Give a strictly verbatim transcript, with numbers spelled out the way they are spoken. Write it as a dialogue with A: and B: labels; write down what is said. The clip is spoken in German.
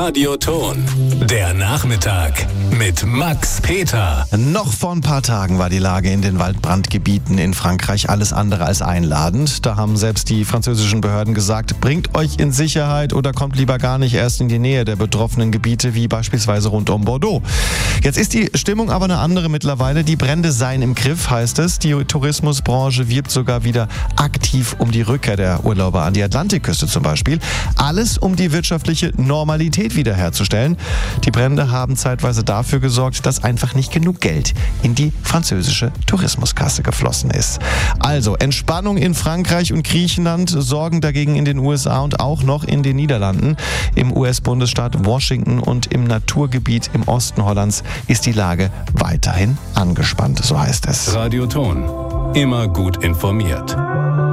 A: Radioton. Der Nachmittag mit Max Peter.
B: Noch vor ein paar Tagen war die Lage in den Waldbrandgebieten in Frankreich alles andere als einladend. Da haben selbst die französischen Behörden gesagt, bringt euch in Sicherheit oder kommt lieber gar nicht erst in die Nähe der betroffenen Gebiete, wie beispielsweise rund um Bordeaux. Jetzt ist die Stimmung aber eine andere mittlerweile. Die Brände seien im Griff, heißt es. Die Tourismusbranche wirbt sogar wieder aktiv um die Rückkehr der Urlauber an die Atlantikküste zum Beispiel. Alles, um die wirtschaftliche Normalität wiederherzustellen. Die Brände haben zeitweise dafür gesorgt, dass einfach nicht genug Geld in die französische Tourismuskasse geflossen ist. Also Entspannung in Frankreich und Griechenland, Sorgen dagegen in den U S A und auch noch in den Niederlanden. Im U S-Bundesstaat Washington und im Naturgebiet im Osten Hollands ist die Lage weiterhin angespannt, so heißt es.
A: Radioton. Immer gut informiert.